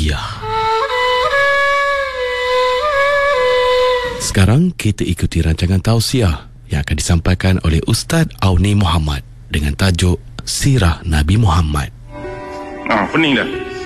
Tausiah. Sekarang kita ikuti rancangan tausiah yang akan disampaikan oleh Ustaz Auni Muhammad dengan tajuk Sirah Nabi Muhammad. Pening dah.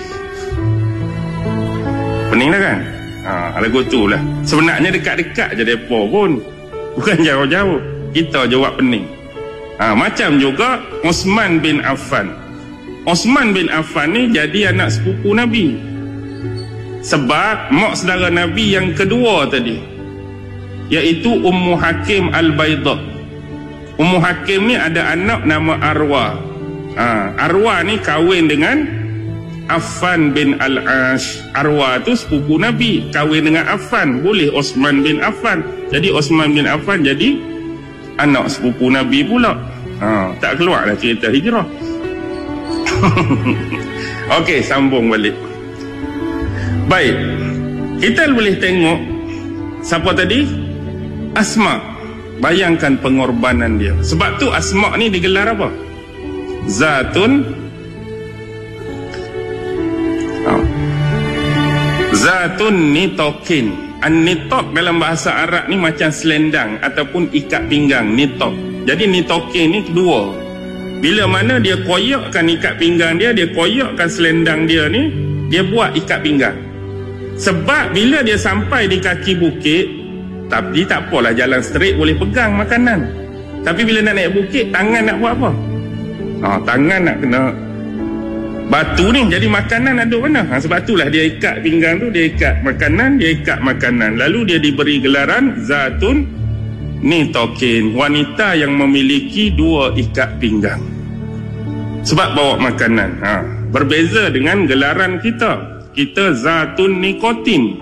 Pening dah kan? Lagu tu lah. Sebenarnya dekat-dekat je mereka pun. Bukan jauh-jauh. Kita jawab pening. Macam juga Osman bin Affan. Osman bin Affan ni jadi anak sepupu Nabi. Sebab mak saudara Nabi yang kedua tadi, iaitu Ummu Hakim Al-Baydah. Ummu Hakim ni ada anak nama Arwah. Arwah ni kahwin dengan Affan bin Al-Ash. Arwah tu sepupu Nabi, kahwin dengan Affan. Boleh Osman bin Affan. Jadi Osman bin Affan jadi anak sepupu Nabi pula. Tak keluarlah cerita hijrah. Okey, sambung balik. Baik, kita boleh tengok siapa tadi? Asma. Bayangkan pengorbanan dia. Sebab tu Asma ni digelar apa? Zatun nitokin. An-nitok dalam bahasa Arab ni macam selendang ataupun ikat pinggang, nitok. Jadi nitokin ni dua. Bila mana dia koyakkan ikat pinggang dia, dia koyakkan selendang dia ni, dia buat ikat pinggang. Sebab bila dia sampai di kaki bukit, tapi tak apalah jalan straight boleh pegang makanan. Tapi bila nak naik bukit, tangan nak buat apa? Tangan nak kena batu ni, jadi makanan ada mana? Sebab itulah dia ikat pinggang tu, dia ikat makanan. Lalu dia diberi gelaran Zatun Nitokin, wanita yang memiliki dua ikat pinggang. Sebab bawa makanan. Berbeza dengan gelaran kita. Kita Zatun Nikotin.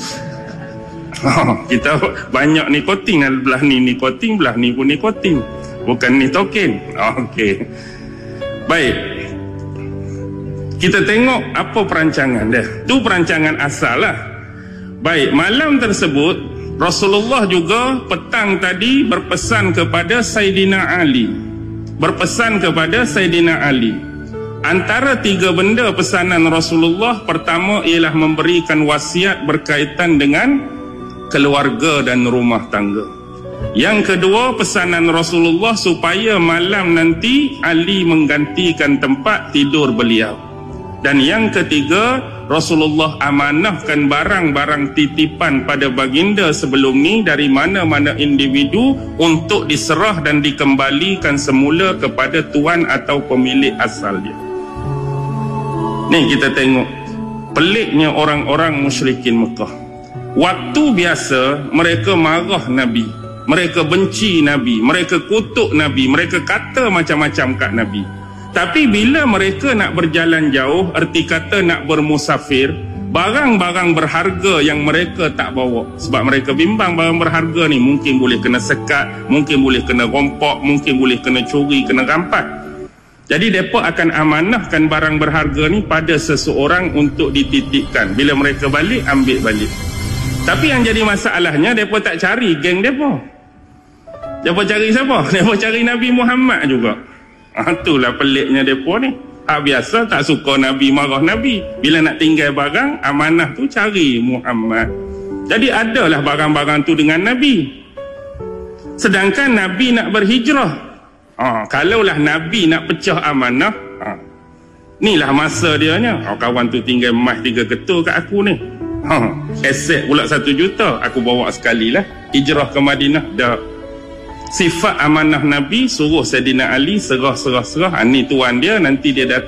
Kita banyak nikotin. Belah ni nikotin, belah ni pun nikotin. Bukan nitokin. Okey. Baik. Kita tengok apa perancangan dia. Tu perancangan asal lah. Baik, malam tersebut Rasulullah juga petang tadi berpesan kepada Sayyidina Ali. Antara tiga benda pesanan Rasulullah, pertama ialah memberikan wasiat berkaitan dengan keluarga dan rumah tangga. Yang kedua, pesanan Rasulullah supaya malam nanti Ali menggantikan tempat tidur beliau. Dan yang ketiga, Rasulullah amanahkan barang-barang titipan pada baginda sebelum ni dari mana-mana individu untuk diserah dan dikembalikan semula kepada tuan atau pemilik asal dia. Ni kita tengok peliknya orang-orang musyrikin Mekah. Waktu biasa mereka marah Nabi, mereka benci Nabi, mereka kutuk Nabi, mereka kata macam-macam kat Nabi. Tapi bila mereka nak berjalan jauh, erti kata nak bermusafir, barang-barang berharga yang mereka tak bawa. Sebab mereka bimbang barang berharga ni mungkin boleh kena sekat, mungkin boleh kena rompak, mungkin boleh kena curi, kena rampas. Jadi mereka akan amanahkan barang berharga ni pada seseorang untuk dititipkan. Bila mereka balik, ambil balik. Tapi yang jadi masalahnya, mereka tak cari geng mereka. Mereka cari siapa? Mereka cari Nabi Muhammad juga. Itulah peliknya mereka ni. Biasa tak suka Nabi, marah Nabi. Bila nak tinggal barang, amanah tu cari Muhammad. Jadi adalah barang-barang tu dengan Nabi. Sedangkan Nabi nak berhijrah. Kalaulah Nabi nak pecah amanah, inilah masa dia nya. Kawan tu tinggal emas 3 ketul kat aku ni. Aset pula 1 juta. Aku bawa sekali lah. Hijrah ke Madinah. Dah. Sifat amanah Nabi, suruh Sayyidina Ali serah. Ni tuan dia, nanti dia datang